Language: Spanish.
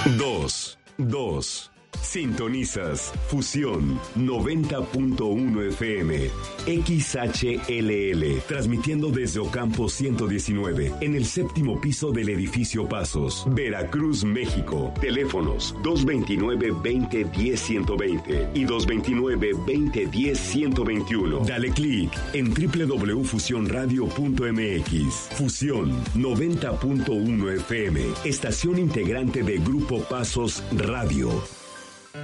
2. Sintonizas Fusión 90.1 FM XHLL, transmitiendo desde Ocampo 119 en el séptimo piso del edificio Pasos, Veracruz, México. Teléfonos 229-2010-120 y 229-2010-121. Dale clic en www.fusionradio.mx. Fusión 90.1 FM, estación integrante de Grupo Pasos Radio.